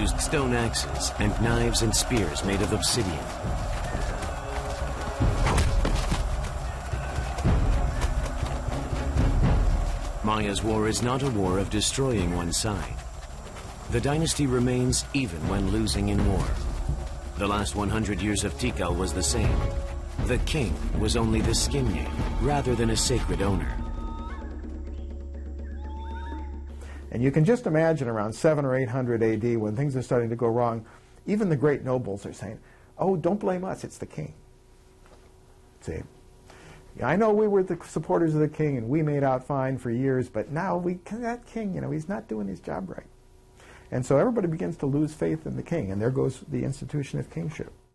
used stone axes and knives and spears made of obsidian. Maya's war is not a war of destroying one side. The dynasty remains even when losing in war. The last 100 years of Tikal was the same. The king was only the skin game, rather than a sacred owner. And you can just imagine around 700 or 800 AD, when things are starting to go wrong, even the great nobles are saying, oh, don't blame us, it's the king. See? I know we were the supporters of the king and we made out fine for years, but now that king, he's not doing his job right. And so everybody begins to lose faith in the king, and there goes the institution of kingship.